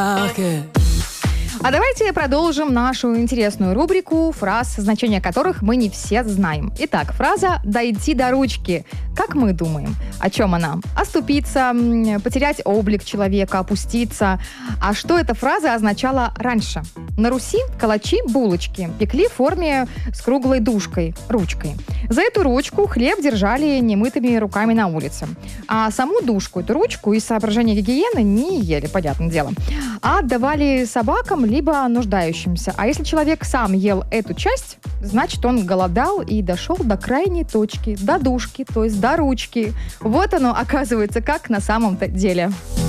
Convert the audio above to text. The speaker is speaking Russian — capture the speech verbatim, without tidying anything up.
А давайте продолжим нашу интересную рубрику фраз, значения которых мы не все знаем. Итак, фраза «дойти до ручки». Как мы думаем? О чем она? Оступиться, потерять облик человека, опуститься. А что эта фраза означала раньше? На Руси калачи, булочки пекли в форме с круглой дужкой, ручкой. За эту ручку хлеб держали немытыми руками на улице. А саму дужку, эту ручку, из соображения гигиены не ели, понятное дело, а отдавали собакам либо нуждающимся. А если человек сам ел эту часть, значит, он голодал и дошел до крайней точки, до дужки, то есть до ручки. Вот оно, оказывается, как на самом-то деле.